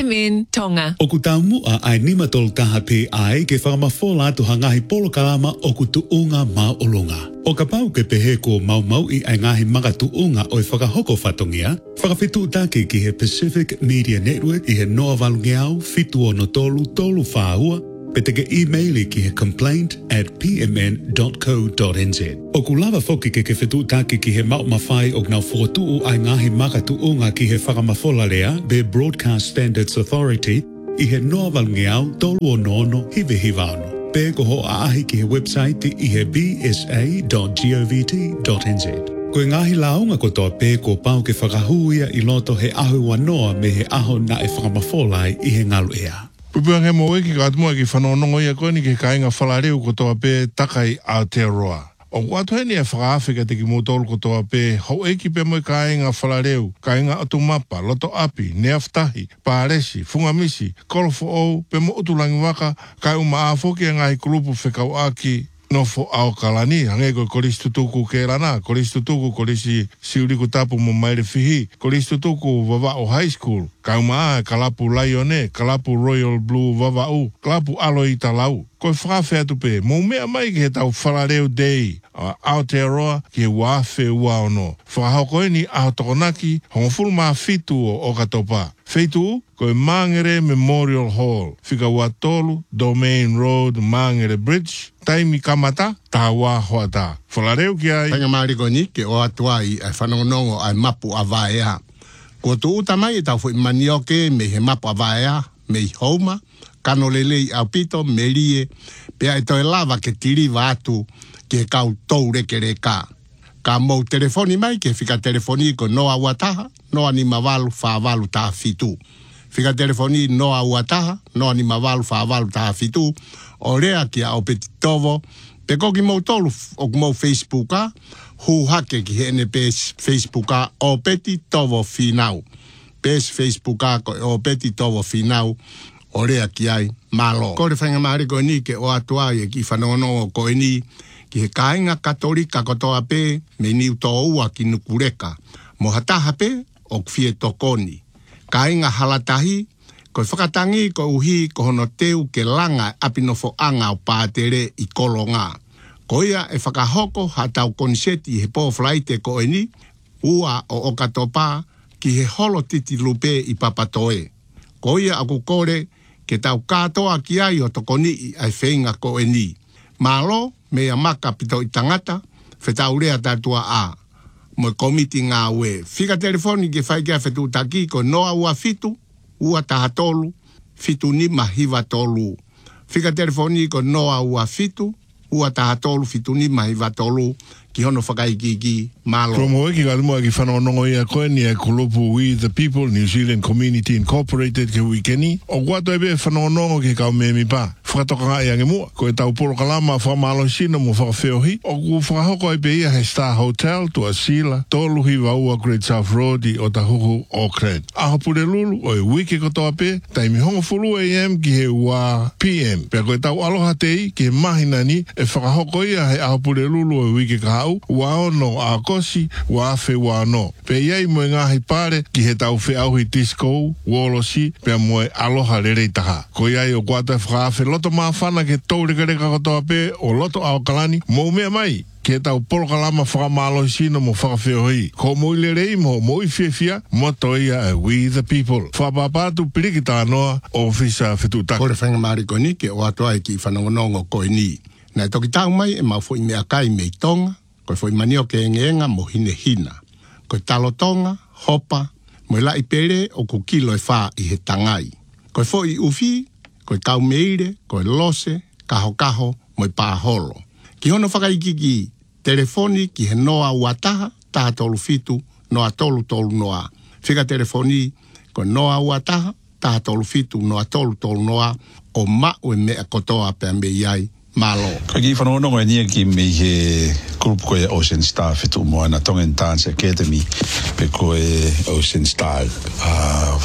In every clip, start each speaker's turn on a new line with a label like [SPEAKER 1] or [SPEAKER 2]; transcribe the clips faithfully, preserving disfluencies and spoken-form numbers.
[SPEAKER 1] M N Tonga.
[SPEAKER 2] O ku taumu a ai nima tolu taha pe ai ke whakamafola atu hangahi polo kalama o ku tuunga mā olonga. O ka pau ke pehe ko mau mau i ai ngahi manga tuunga o i whakahoko whatongia, whakawhitu take ki he Pacific Media Network i he noa valungeau fitu o no tolu tolu whaahua, pe te ke e-maili ki he complaint at p m n dot co dot n z. O ku lava foki ke ke whitu take ki he mau mawhai o ngau whotuu ai ngahi maka tuunga ki he whakamafola lea be Broadcast Standards Authority i he noa valungeau tolu o nono hive hivano. Pe ko ho a ahi ki he website i he b s a dot govt dot n z. Ko e ngahi launga ko toa pe ko pau ke whakahuia i loto he ahu wanoa me he aho na e whakamawholai i he ngalu ea.
[SPEAKER 3] Pupuang he mo eki ka atumua ki whanonongo ia koe ni ke kainga whalareu ko toa pe takai Aotearoa. O watu heni e whakaawhika te ki motolu ko toa pe hau eki pe mo i kainga whalareu, kainga atumapa, loto api, neaftahi, pāresi, fungamisi, kolofo ou, pe mo utulangi waka, kai uma aafoki a ngai kulupu whekau aki, nofo ao kalani, hange ko kolisi tutuku ke rana, kolisi tutuku kolisi siuriku tapu mo maire fihi, kolisi tutuku vava o high school, kai uma a kalapu Laione, kalapu Royal Blue vava u, kalapu Aloi Talau. Ko whakawhi atu pe, mō mea mai ki he tau whalareo dei, a Aotearoa ki he wāwhe ua ono. Whakahoko ni aho tokonaki, hongofuru maa fitu o Okatopa. Feitu, ko e Mangere Memorial Hall, whika ua tolu, Domain Road, Mangere Bridge, taimi kamata, tā wā hoata. Whalareo ki ai.
[SPEAKER 4] Tanga mariko ni, ke o atua i ai whanongonongo ai mapu a vaea. Ko tu utamai e tau fo i manioke me he mapu a vaea, me i hauma, kano lelei au pito, me rie, pea e toi lava ke tiri wātu ke kau tau reke reka. Ka mou telefoni mai ke whika telefoni ko noa wataha, noa ni mawalu whaawalu taha fitu. Whika telefoni noa wataha, noa ni mawalu whaawalu taha fitu, o rea ki a o peti tovo, pe koki mou tolu o mou Facebooka, hu hake ki hene pes Facebooka o peti tovo finau. Pes Facebooka ko o peti tovo finau, o rea ki ai malo. Kore whainga maare ko ni ke o atua e ki whanongonongo ko ni ki he kāinga katolika kotoa pe me niu tō ua ki nukureka. Mo hataha pe o kwhie tokoni. Kāinga halatahi ko whakatangi ko uhi ko hono teu ke langa apinofo anga o pātere i kolonga. Ko ia e whakahoko hatau konseti he pōwhlaite ko e ni ua o Okatopa ki he holo titi lupe i papatoe. Ko ia aku kore ke tau katoa ki ai o tokoni i ai whenga ko e ni. Malo, mea maka pito i tangata, whetau rea tātua a. Mo komiti ngā ue. Whika telefoni ke whaikia whetu taki ko noa ua fitu, ua taha tolu, fitu ni mahiva tolu. Whika telefoni ko noa ua fitu, ua taha tolu, fitu ni mahiva tolu, ki hono whakaikiki malo.
[SPEAKER 3] Promo eki ka lumua ki whanonongo ia koe ni e kulupu We the People, New Zealand Community Incorporated ke wikeni. O kuato e be whanonongo ke kau me mi pa. Whakatoka ngai ange mua. Ko e tau polo kalama whamalo sino mo whakawheohi. O ku whakahoko e be ia he Star Hotel tu a Sila. Toluhi waua Great South Road i o tahuhu Auckland. Aho pure lulu o e wiki kotoa pe. Taimi hongo fulu A M ki he ua P M. Pea ko e tau aloha tei ki he mahina ni e whakahoko ia he aho pure lulu o e wiki ka wa ono a kosi wa fe wa no pe ia mo ngahi pare ki he tau fe au hi disco wolosi pe mo aloha lere taha ko ia o kwata fra fe loto ma fana ke tore kare ka to pe o loto au kalani mo me mai ke tau polo kalama fra malo sino mo fa fe hoi ko mo lere mo mo fe fia mo to ia We the People fa papa tu pirikita no ofisa fe tu ta
[SPEAKER 4] ko le fanga mari ko ni ke o atoa ki whanongonongo ko ni na toki tau mai e ma fo i mea kai me tonga. Ko foi manio ke ngenga mo hine hina. Ko talotonga, hopa, mo la ipere o ku kilo e fa i he tangai. Ko foi ufi, ko kau meire, ko lose, kaho kaho, mo pa holo. Ki hono whakaiki ki telefoni ki he noa uataha, taha tolu fitu, noa tolu tolu noa. Whika telefoni ko noa uataha, taha tolu fitu, noa tolu tolu noa, o ma ue mea kotoa pe me iai. Malo.
[SPEAKER 5] Ka ki whanonongo e nia ki me he grupu koe Ocean Star fitu moa na Tongan Dance Academy pe koe Ocean Star uh, o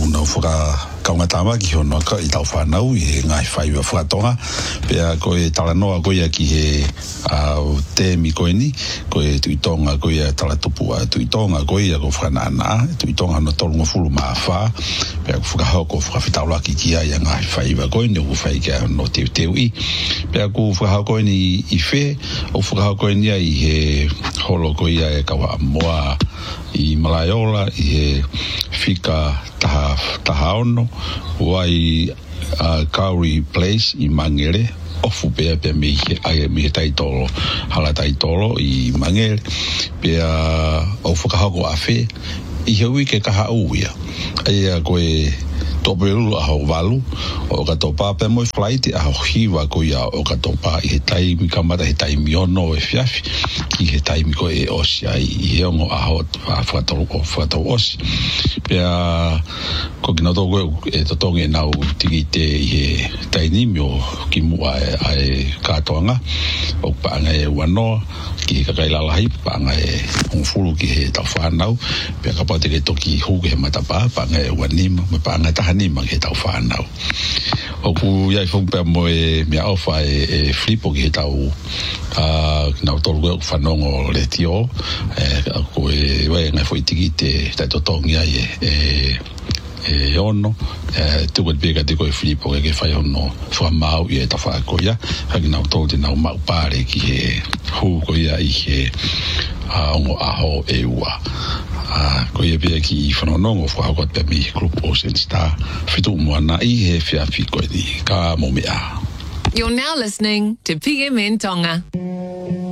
[SPEAKER 5] una fura kaunga tama ki hono ka i tau whanau i he ngai whai wa whatonga pea koe talanoa koe ki he au te mi koe ni koe tuitonga koe tala tupua tuitonga koe a ko whanana tuitonga no tolunga fulu maa wha pea ko whakahoko whakawhitaula ki kia i a ngai whai wa koe ni o whai kia no teu teu i pea ko whakahoko ni i whe o whakahoko ni i he holo koe e kawa moa i Malaiola i he whika taha, taha ono wai uh, Kauri Place i Mangere ofu pea pea me he ai me he taitolo hala taitolo i Mangere pea o whakahako a whe i he wike kaha uia ai a koe topelu a ho valu o ka topa pe mo flight a ho hiwa ko ia o ka topa i he taimi kamata he taimi ono e fiafi i he taimi ko e osi ai i ongo a ho a fato o fato osi pea ko kina to ko e to tonge na u tiki te i he taini mio ki mu ai ai katoanga o pa ngai wano ki ka kai la hai pa ngai un fulu ki he ta fanau pea ka pa te ke toki hu ke mata pa pa ngai wanima pa ngai ta ni mang he tau whanau. O ku iai whungpea mo e mea awha e, e flipo ki he tau uh, nau tolu koe whanongo le tio e ko e wai ngai fwoi tiki te tai totongi ai e, e, e ono e tuku te peka te koe flipo ke ke whai ono whamau i e ta whakoia haki nau tolu te nau mau pare ki he hu koia i he uh, ongo aho e ua. Ah, ko ia pia ki whanonongo whakakot pe mi Group Ocean Star whitu moana i he whiawhi koe ni ka mo mea.
[SPEAKER 1] You're now listening to P M N Tonga.